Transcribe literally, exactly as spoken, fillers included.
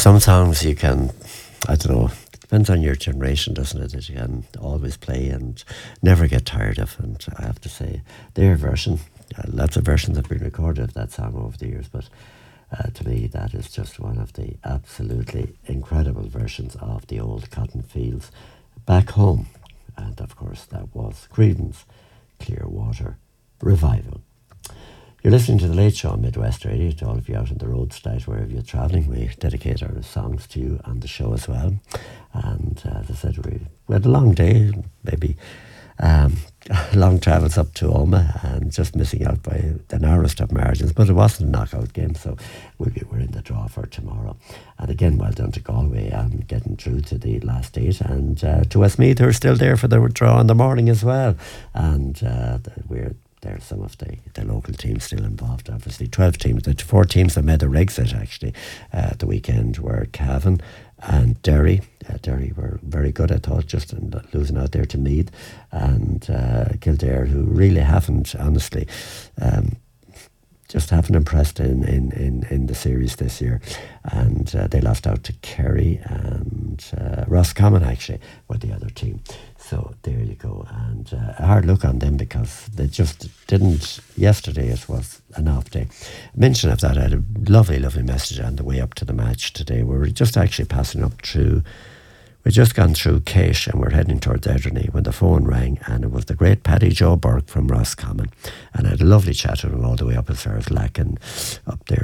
some songs you can, I don't know, it depends on your generation, doesn't it, that you can always play and never get tired of. And I have to say, their version, uh, lots of versions have been recorded of that song over the years, but uh, to me, that is just one of the absolutely incredible versions of the old cotton fields back home. And of course, that was Creedence Clearwater Revival. You're listening to The Late Show on Midwest Radio. To all of you out on the road tonight, wherever you're travelling, we dedicate our songs to you on the show as well. And uh, as I said, we, we had a long day, maybe um, long travels up to Oma, and just missing out by the narrowest of margins. But it wasn't a knockout game, so we'll be, we're in the draw for tomorrow. And again, well done to Galway on getting through to the last eight, and uh, to Westmeath, who are still there for the draw in the morning as well. And uh, we're There's some of the, the local teams still involved, obviously. twelve teams. The four teams that made the Regsit, actually, uh, at the weekend were Cavan and Derry. Uh, Derry were very good, I thought, just in losing out there to Meath. And uh, Kildare, who really haven't, honestly, um, just haven't impressed in, in, in, in the series this year. And uh, they lost out to Kerry, and uh, Roscommon, actually, were the other team. So there you go, and uh, a hard look on them because they just didn't. Yesterday it was an off day. Mention of that, I had a lovely, lovely message on the way up to the match today. We were just actually passing up through, we'd just gone through Kesh and we're heading towards Erderney when the phone rang, and it was the great Paddy Joe Burke from Roscommon, and I had a lovely chat with him all the way up as far as Lacken up there.